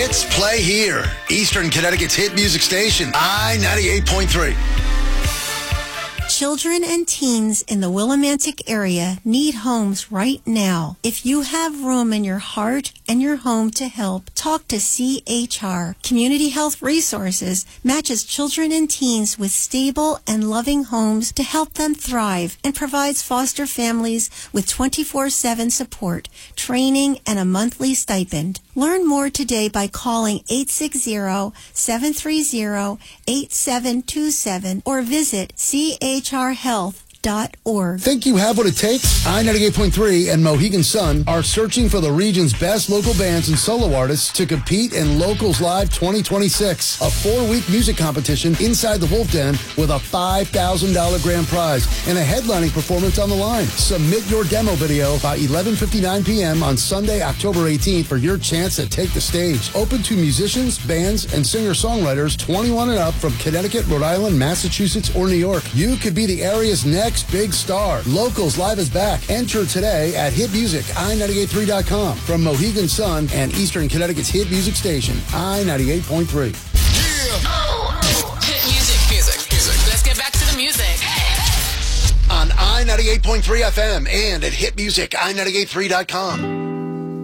Hits play here. Eastern Connecticut's hit music station, I-98.3. Children and teens in the Willimantic area need homes right now. If you have room in your heart and your home to help, talk to CHR. Community Health Resources matches children and teens with stable and loving homes to help them thrive and provides foster families with 24/7 support, training, and a monthly stipend. Learn more today by calling 860-730-8727 or visit chrhealth.org. Think you have what it takes? I-98.3 and Mohegan Sun are searching for the region's best local bands and solo artists to compete in Locals Live 2026, a 4-week music competition inside the Wolf Den with a $5,000 grand prize and a headlining performance on the line. Submit your demo video by 11:59 p.m. on Sunday, October 18th for your chance to take the stage. Open to musicians, bands, and singer-songwriters 21 and up from Connecticut, Rhode Island, Massachusetts, or New York. You could be the area's next big star. Locals Live is back. Enter today at hitmusici983.com. From Mohegan Sun and Eastern Connecticut's hit music station, I-98.3. Hit music. Let's get back to the music. On I-98.3 FM and at hitmusici983.com.